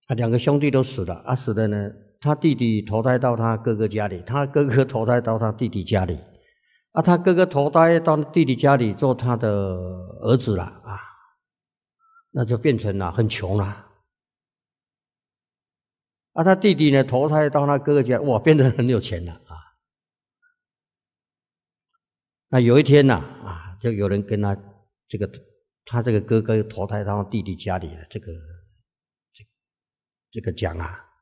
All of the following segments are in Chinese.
两个兄弟都死了死了呢，他弟弟投胎到他哥哥家里，他哥哥投胎到他弟弟家里他哥哥投胎到弟弟家里做他的儿子了那就变成了很穷了他弟弟呢投胎到他哥哥家，哇，变得很有钱了那有一天就有人跟他这个哥哥投胎到弟弟家里的这个讲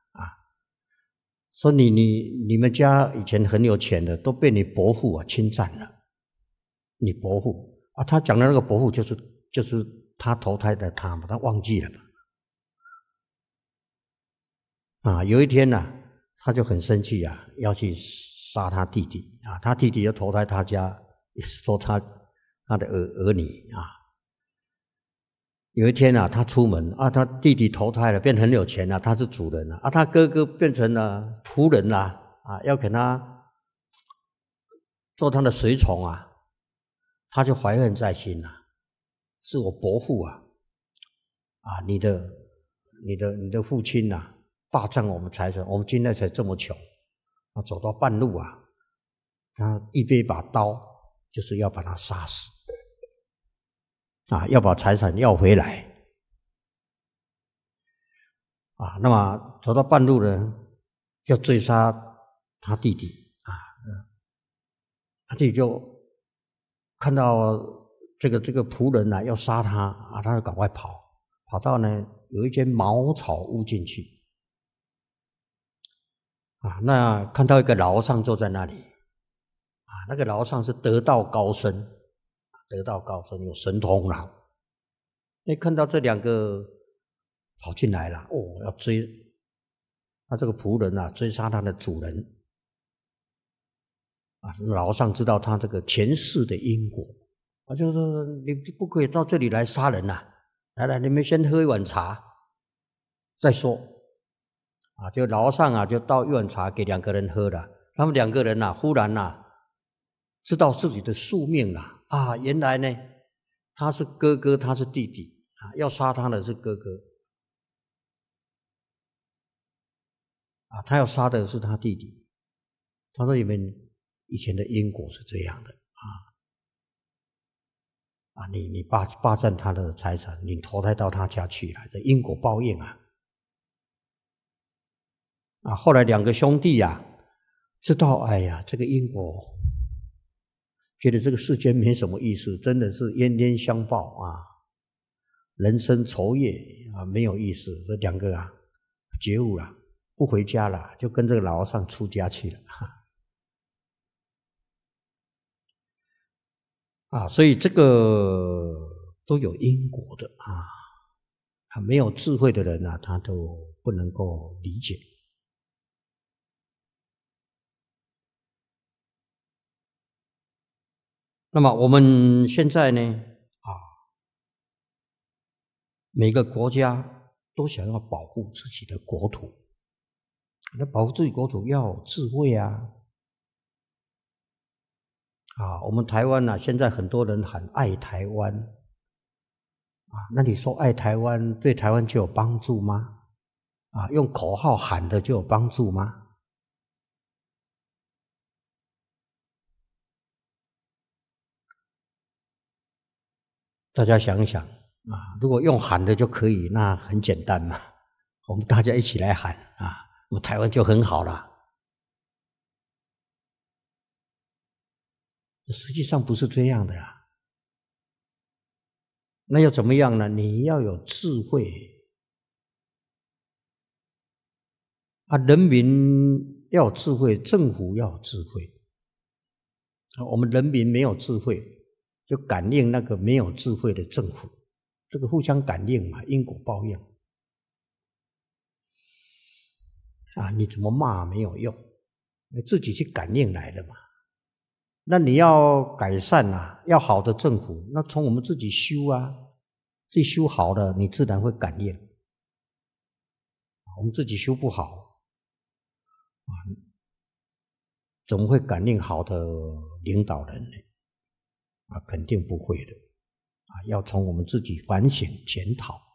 说你们家以前很有钱的，都被你伯父侵占了。你伯父他讲的那个伯父就是他投胎的他嘛，他忘记了嘛。有一天他就很生气要去杀他弟弟他弟弟又投胎他家，也是说他的儿女有一天他出门他弟弟投胎了，变很有钱了，他是主人他哥哥变成了仆人要给他做他的随从他就怀恨在心是我伯父你的父亲霸占我们财产，我们现在才这么穷走到半路他预备一把刀，就是要把他杀死要把财产要回来那么走到半路呢，就追杀他弟弟他弟弟就看到这个仆人要杀他他就赶快跑到呢有一间茅草屋进去那看到一个老和尚坐在那里那个老和尚是得道高僧，有神通看到这两个跑进来了要追这个仆人追杀他的主人老和尚知道他这个前世的因果就说你不可以到这里来杀人来你们先喝一碗茶再说就老和尚就倒一碗茶给两个人喝了，他们两个人忽然知道自己的宿命了原来呢他是哥哥，他是弟弟要杀他的是哥哥他要杀的是他弟弟。他说你们以前的因果是这样的你霸占他的财产，你投胎到他家去了，这因果报应后来两个兄弟知道哎呀这个因果，觉得这个世间没什么意思，真的是冤冤相报人生愁夜没有意思。这两个觉悟了，不回家了，就跟这个老和尚出家去了所以这个都有因果的没有智慧的人他都不能够理解。那么我们现在呢每个国家都想要保护自己的国土，那保护自己国土要有智慧我们台湾现在很多人喊爱台湾那你说爱台湾对台湾就有帮助吗？用口号喊的就有帮助吗？大家想一想如果用喊的就可以，那很简单嘛，我们大家一起来喊我们台湾就很好了。实际上不是这样的那要怎么样呢？你要有智慧人民要有智慧，政府要有智慧我们人民没有智慧，就感应那个没有智慧的政府，这个互相感应嘛，因果报应你怎么骂没有用，你自己去感应来的嘛。那你要改善要好的政府，那从我们自己修自己修好了，你自然会感应。我们自己修不好怎么会感应好的领导人呢？肯定不会的要从我们自己反省检讨